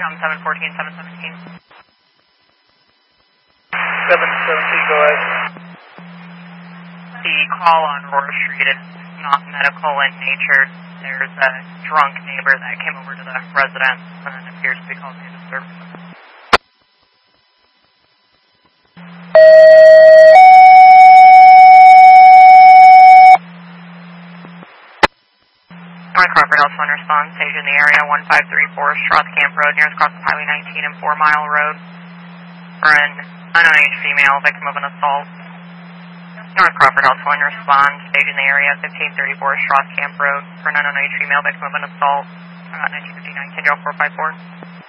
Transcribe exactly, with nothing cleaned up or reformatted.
Tom seven fourteen, seven seventeen. seven seventeen, go ahead. The call on Aurora Street is not medical in nature. There's a drunk neighbor that came over to the residence and appears to be causing a disturbance. North Crawford Health One response, stage in the area, one five three four Stroth Camp Road, nearest cross of Highway nineteen and four Mile Road, for an unknown age female, victim of an assault. North Crawford Health One response, stage in the area, fifteen thirty-four Stroth Camp Road, for an unknown age female, victim of an assault, about nineteen fifty-nine, Kindle four five four.